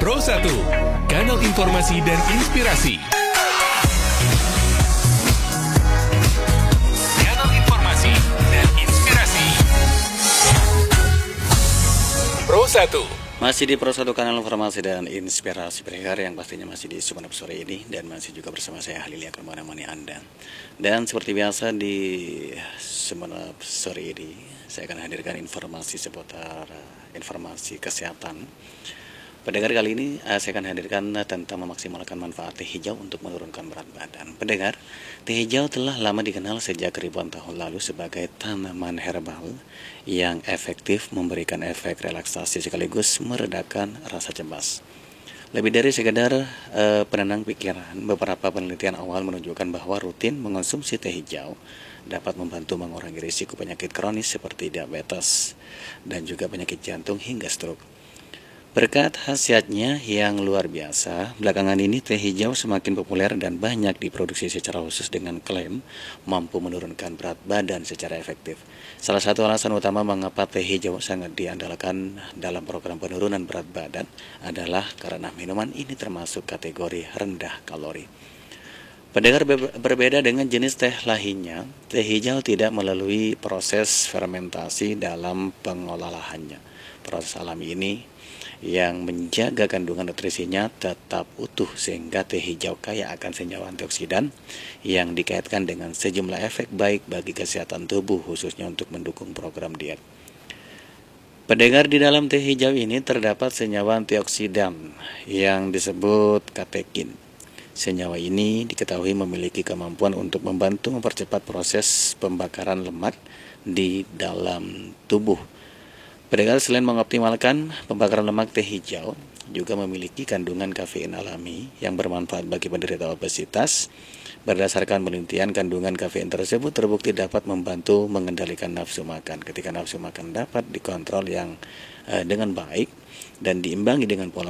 Pro 1, kanal informasi dan inspirasi. Kanal informasi dan inspirasi. Pro 1. Masih di Pro 1 kanal informasi dan inspirasi pendengar yang pastinya masih di Sumeneb sore ini, dan masih juga bersama saya Halil yang akan menemani Anda. Dan seperti biasa di Sumeneb sore ini saya akan hadirkan informasi seputar informasi kesehatan. Pendengar, kali ini saya akan hadirkan tentang memaksimalkan manfaat teh hijau untuk menurunkan berat badan. Pendengar, teh hijau telah lama dikenal sejak ribuan tahun lalu sebagai tanaman herbal yang efektif memberikan efek relaksasi sekaligus meredakan rasa cemas. Lebih dari sekedar penenang pikiran, beberapa penelitian awal menunjukkan bahwa rutin mengonsumsi teh hijau dapat membantu mengurangi risiko penyakit kronis seperti diabetes dan juga penyakit jantung hingga stroke. Berkat khasiatnya yang luar biasa, belakangan ini teh hijau semakin populer dan banyak diproduksi secara khusus dengan klaim mampu menurunkan berat badan secara efektif. Salah satu alasan utama mengapa teh hijau sangat diandalkan dalam program penurunan berat badan adalah karena minuman ini termasuk kategori rendah kalori. Pendengar, berbeda dengan jenis teh lainnya, teh hijau tidak melalui proses fermentasi dalam pengolahannya. Proses alami ini yang menjaga kandungan nutrisinya tetap utuh sehingga teh hijau kaya akan senyawa antioksidan yang dikaitkan dengan sejumlah efek baik bagi kesehatan tubuh, khususnya untuk mendukung program diet. Pendengar, di dalam teh hijau ini terdapat senyawa antioksidan yang disebut katekin. Senyawa ini diketahui memiliki kemampuan untuk membantu mempercepat proses pembakaran lemak di dalam tubuh. Pendengar, selain mengoptimalkan pembakaran lemak, teh hijau juga memiliki kandungan kafein alami yang bermanfaat bagi penderita obesitas. Berdasarkan penelitian, kandungan kafein tersebut terbukti dapat membantu mengendalikan nafsu makan. Ketika nafsu makan dapat dikontrol dengan baik dan diimbangi dengan pola